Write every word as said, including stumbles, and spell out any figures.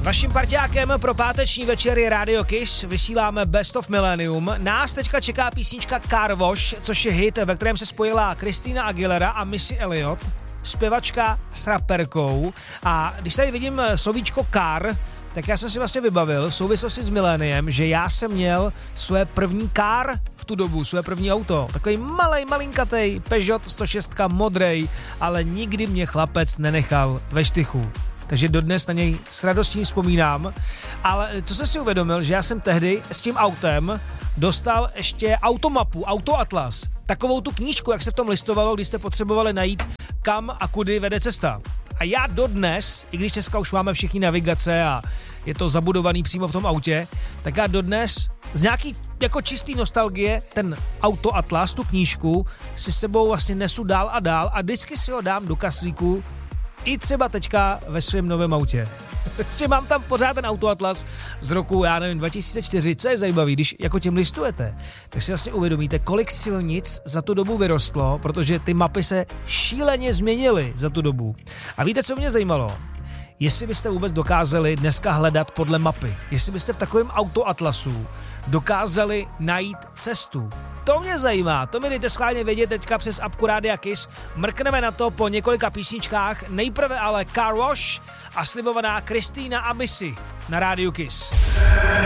Vaším parťákem pro páteční večer je Radio Kiss, vysíláme Best of Millennium. Nás teďka čeká písnička Car Wash, což je hit, ve kterém se spojila Christina Aguilera a Missy Elliott, zpěvačka s raperkou. A když tady vidím slovíčko car, tak já jsem si vlastně vybavil v souvislosti s miléniem, že já jsem měl své první car v tu dobu, své první auto. Takový malej, malinkatej Peugeot sto šest modrej, ale nikdy mě chlapec nenechal ve štychu. Takže dodnes na něj s radostí vzpomínám. Ale co jsem si uvědomil, že já jsem tehdy s tím autem dostal ještě automapu, autoatlas. Takovou tu knížku, jak se v tom listovalo, když jste potřebovali najít, kam a kudy vede cesta. A já dodnes, i když dneska už máme všichni navigace a je to zabudovaný přímo v tom autě, tak já dodnes z nějaký jako čistý nostalgie ten autoatlas, tu knížku, si s sebou vlastně nesu dál a dál a vždycky si ho dám do kaslíku, i třeba teďka ve svém novém autě. Ještě mám tam pořád ten autoatlas z roku, já nevím, dva tisíce čtyři, co je zajímavý, když jako tím listujete, tak si vlastně uvědomíte, kolik silnic za tu dobu vyrostlo, protože ty mapy se šíleně změnily za tu dobu. A víte, co mě zajímalo? Jestli byste vůbec dokázali dneska hledat podle mapy, jestli byste v takovém autoatlasu dokázali najít cestu. To mě zajímá, to mi dejte schválně vědět teďka přes apku Rádia Kiss. Mrkneme na to po několika písničkách, nejprve ale Car Wash a slibovaná Christina a Missy na Rádiu Kiss.